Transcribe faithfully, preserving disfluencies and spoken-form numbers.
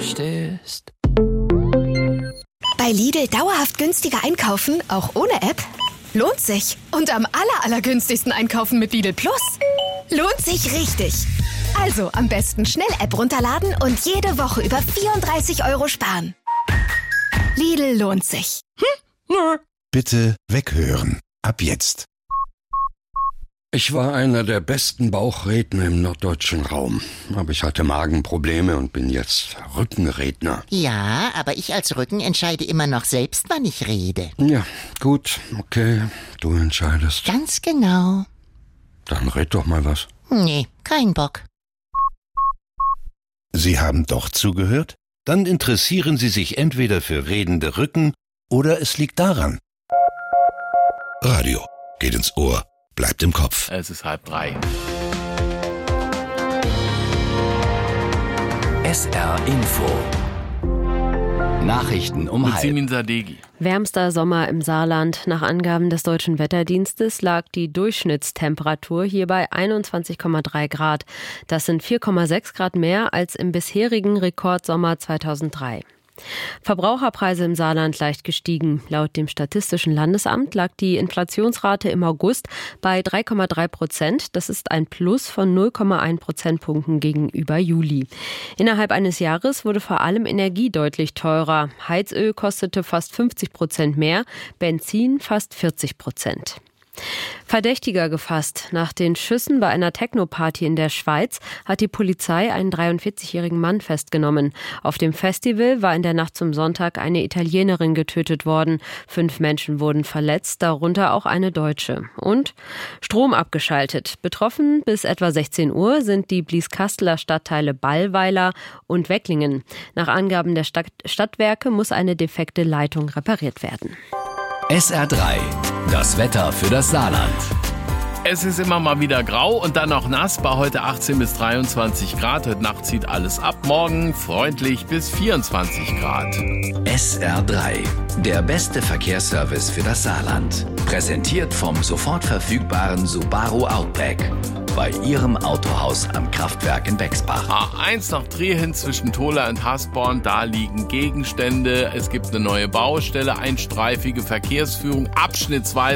stehst. Bei Lidl dauerhaft günstiger einkaufen, auch ohne App? Lohnt sich. Und am aller, allergünstigsten einkaufen mit Lidl Plus. Lohnt sich richtig. Also am besten schnell App runterladen und jede Woche über vierunddreißig Euro sparen. Lidl lohnt sich. Hm? Bitte weghören. Ab jetzt. Ich war einer der besten Bauchredner im norddeutschen Raum. Aber ich hatte Magenprobleme und bin jetzt Rückenredner. Ja, aber ich als Rücken entscheide immer noch selbst, wann ich rede. Ja, gut, okay, du entscheidest. Ganz genau. Dann red doch mal was. Nee, kein Bock. Sie haben doch zugehört? Dann interessieren Sie sich entweder für redende Rücken oder es liegt daran. Radio geht ins Ohr, bleibt im Kopf. Es ist halb drei. S R Info. Nachrichten um halb. Simin Sadeghi. Wärmster Sommer im Saarland. Nach Angaben des Deutschen Wetterdienstes lag die Durchschnittstemperatur hier bei einundzwanzig Komma drei Grad. Das sind vier Komma sechs Grad mehr als im bisherigen Rekordsommer zweitausenddrei. Verbraucherpreise im Saarland leicht gestiegen. Laut dem Statistischen Landesamt lag die Inflationsrate im August bei drei Komma drei Prozent. Das ist ein Plus von null Komma eins Prozentpunkten gegenüber Juli. Innerhalb eines Jahres wurde vor allem Energie deutlich teurer. Heizöl kostete fast fünfzig Prozent mehr, Benzin fast vierzig Prozent. Verdächtiger gefasst. Nach den Schüssen bei einer Techno-Party in der Schweiz hat die Polizei einen dreiundvierzigjährigen Mann festgenommen. Auf dem Festival war in der Nacht zum Sonntag eine Italienerin getötet worden. Fünf Menschen wurden verletzt, darunter auch eine Deutsche. Und Strom abgeschaltet. Betroffen bis etwa sechzehn Uhr sind die Blieskasseler Stadtteile Ballweiler und Wecklingen. Nach Angaben der Stadt- Stadtwerke muss eine defekte Leitung repariert werden. S R drei. Das Wetter für das Saarland. Es ist immer mal wieder grau und dann noch nass. Bei heute achtzehn bis dreiundzwanzig Grad. Heute Nacht zieht alles ab. Morgen freundlich bis vierundzwanzig Grad. S R drei. Der beste Verkehrsservice für das Saarland. Präsentiert vom sofort verfügbaren Subaru Outback. Bei Ihrem Autohaus am Kraftwerk in Bexbach. A eins nach Trehen zwischen Tola und Hasborn. Da liegen Gegenstände. Es gibt eine neue Baustelle, einstreifige Verkehrsführung, abschnittsweise.